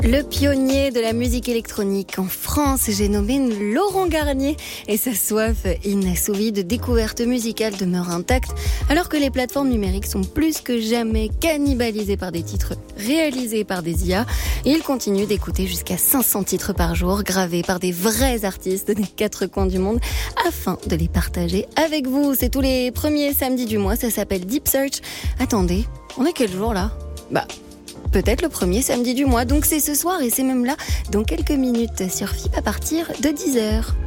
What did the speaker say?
Le pionnier de la musique électronique en France, j'ai nommé Laurent Garnier. Et sa soif inassouvie de découverte musicale demeure intacte, alors que les plateformes numériques sont plus que jamais cannibalisées par des titres réalisés par des IA. Il continue d'écouter jusqu'à 500 titres par jour, gravés par des vrais artistes des quatre coins du monde, afin de les partager avec vous. C'est tous les premiers samedis du mois, ça s'appelle Deep Search. Attendez, on est quel jour là ? Peut-être le premier samedi du mois, donc c'est ce soir et c'est même là dans quelques minutes sur FIP à partir de 10h.